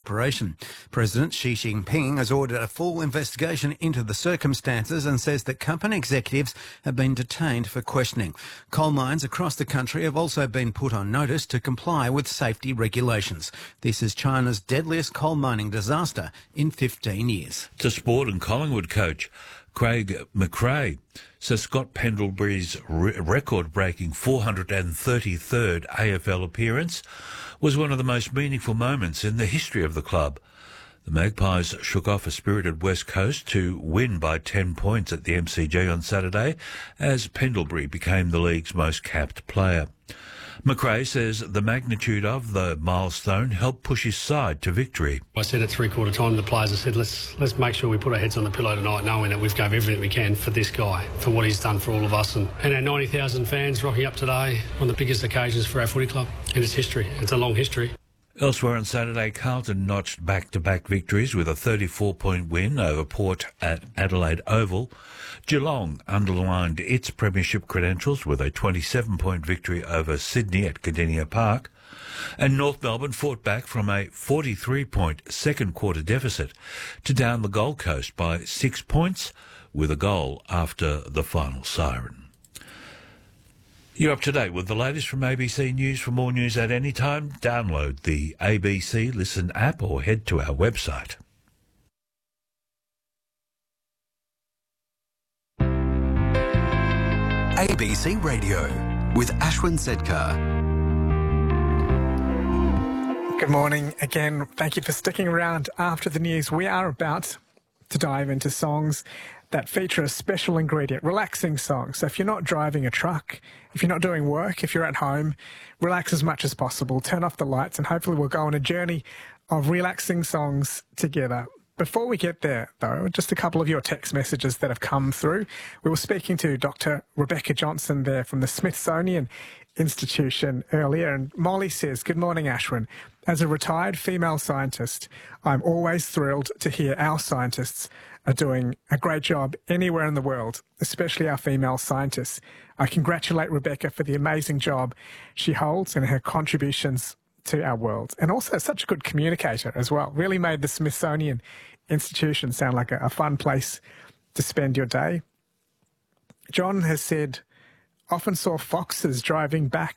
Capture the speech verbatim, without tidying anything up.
operation. President Xi Jinping has ordered a full investigation into the circumstances and says that company executives have been detained for questioning. Coal mines across the country have also been put on notice to comply with safety regulations. This is China's deadliest coal mining disaster in fifteen years. To sport, and Collingwood coach Craig McRae says Scott Pendlebury's re- record-breaking four hundred thirty-third A F L appearance was one of the most meaningful moments in the history of the club. The Magpies shook off a spirited West Coast to win by ten points at the M C G on Saturday as Pendlebury became the league's most capped player. McRae says the magnitude of the milestone helped push his side to victory. I said at three-quarter time to the players, I said, let's let's make sure we put our heads on the pillow tonight knowing that we've gave everything we can for this guy, for what he's done for all of us. And, and our ninety thousand fans rocking up today on the biggest occasions for our footy club in its history. It's a long history. Elsewhere on Saturday, Carlton notched back-to-back victories with a thirty-four point win over Port at Adelaide Oval. Geelong underlined its premiership credentials with a twenty-seven point victory over Sydney at Cardinia Park. And North Melbourne fought back from a forty-three point second-quarter deficit to down the Gold Coast by six points with a goal after the final siren. You're up to date with the latest from A B C News. For more news at any time, download the A B C Listen app or head to our website. A B C Radio with Ashwin Sedkar. Good morning again. Thank you for sticking around after the news. We are about to dive into songs that feature a special ingredient, relaxing songs. So if you're not driving a truck, if you're not doing work, if you're at home, relax as much as possible, turn off the lights, and hopefully we'll go on a journey of relaxing songs together. Before we get there, though, just a couple of your text messages that have come through. We were speaking to Doctor Rebecca Johnson there from the Smithsonian Institution earlier, and Molly says, good morning, Ashwin. As a retired female scientist, I'm always thrilled to hear our scientists are doing a great job anywhere in the world, especially our female scientists. I congratulate Rebecca for the amazing job she holds and her contributions to our world. And also such a good communicator as well. Really made the Smithsonian Institution sound like a, a fun place to spend your day. John has said, often saw foxes driving back